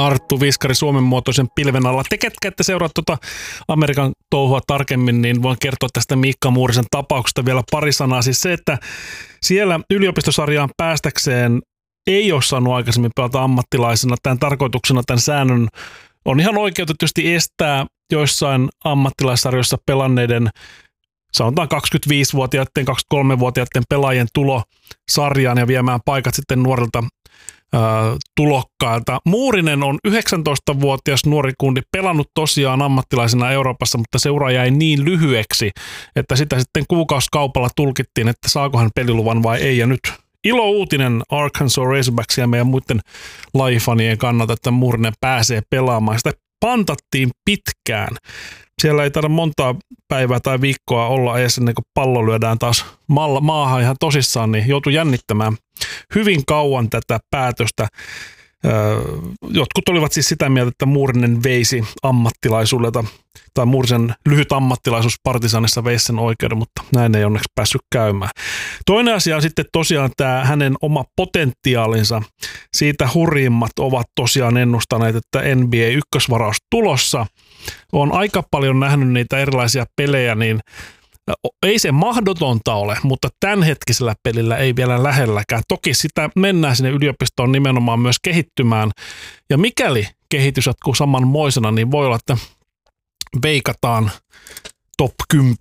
Arttu Viskari Suomen muotoisen pilven alla. Te, ketkä ette seuraa Amerikan touhua tarkemmin, niin voin kertoa tästä Miikka Muurisen tapauksesta vielä pari sanaa. Siis se, että siellä yliopistosarjaan päästäkseen ei ole saanut aikaisemmin pelata ammattilaisena. Tämän tarkoituksena tämän säännön on ihan oikeutetusti estää joissain ammattilaissarjoissa pelanneiden, sanotaan 25-vuotiaiden, 23-vuotiaiden pelaajien tulo sarjaan ja viemään paikat sitten nuorilta tulokkailta. Muurinen on 19-vuotias nuori kundi, pelannut tosiaan ammattilaisena Euroopassa, mutta seura jäi niin lyhyeksi, että sitä sitten kuukausikaupalla tulkittiin, että saako hän peliluvan vai ei. Ja nyt ilo uutinen Arkansas Razorbacksia ja meidän muiden lajifanien kannalta, että Muurinen pääsee pelaamaan. Sitä pantattiin pitkään. Siellä ei taida montaa päivää tai viikkoa olla edes ennen kuin pallo lyödään taas maahan ihan tosissaan, niin joutui jännittämään hyvin kauan tätä päätöstä. Jotkut olivat siis sitä mieltä, että Muurinen veisi ammattilaisuudelta, tai Muurisen lyhyt ammattilaisuus Partisanissa veisi sen oikeuden, mutta näin ei onneksi päässyt käymään. Toinen asia on sitten tosiaan tämä hänen oma potentiaalinsa. Siitä hurjimmat ovat tosiaan ennustaneet, että NBA-ykkösvaraus tulossa. Olen aika paljon nähnyt niitä erilaisia pelejä, niin ei se mahdotonta ole, mutta tämänhetkisellä pelillä ei vielä lähelläkään. Toki sitä mennään sinne yliopistoon nimenomaan myös kehittymään. Ja mikäli kehitys jatkuu samanmoisena, niin voi olla, että veikataan top 10.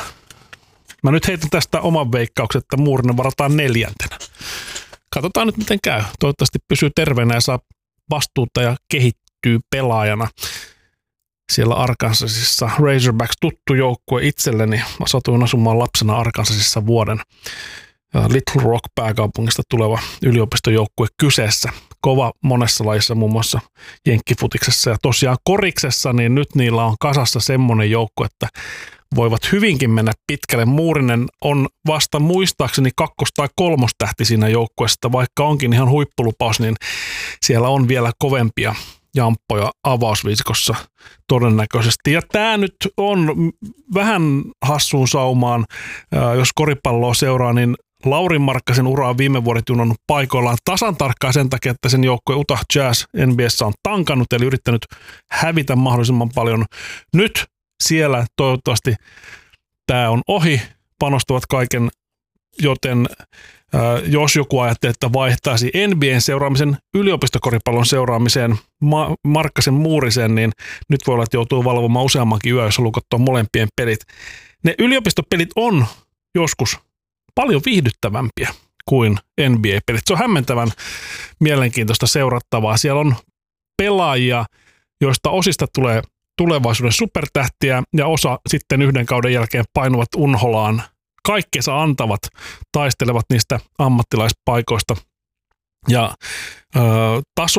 Mä nyt heitän tästä oman veikkauksen, että Muurinen varataan 4. Katsotaan nyt miten käy. Toivottavasti pysyy terveenä ja saa vastuuta ja kehittyy pelaajana. Siellä Arkansasissa Razorbacks tuttu joukkue itselleni. Mä satuin asumaan lapsena Arkansasissa vuoden. Little Rock pääkaupungista tuleva yliopistojoukkue kyseessä. Kova monessa lajissa, muun muassa jenkkifutiksessa ja tosiaan koriksessa, niin nyt niillä on kasassa semmoinen joukko, että voivat hyvinkin mennä pitkälle. Muurinen on vasta muistaakseni 2- tai 3-tähti siinä joukkueessa, vaikka onkin ihan huippulupaus, niin siellä on vielä kovempia jamppoja avausviisikossa todennäköisesti. Ja tämä nyt on vähän hassuun saumaan, jos koripalloa seuraa, niin Lauri Markkasen ura on viime vuodet junannut paikoillaan tasan tarkkaan sen takia, että sen joukkue Utah Jazz NBA:ssa on tankannut, eli yrittänyt hävitä mahdollisimman paljon. Nyt siellä toivottavasti tämä on ohi, panostavat kaiken, joten jos joku ajattelee, että vaihtaisi NBA:n seuraamisen yliopistokoripallon seuraamiseen Markkasen Muuriseen, niin nyt voi olla, että joutuu valvomaan useammankin yö, jos haluaa katsoa molempien pelit. Ne yliopistopelit on joskus paljon viihdyttävämpiä kuin NBA-pelit. Se on hämmentävän mielenkiintoista seurattavaa. Siellä on pelaajia, joista osista tulee tulevaisuuden supertähtiä ja osa sitten yhden kauden jälkeen painuvat unholaan. Kaikkensa antavat, taistelevat niistä ammattilaispaikoista. Ja taso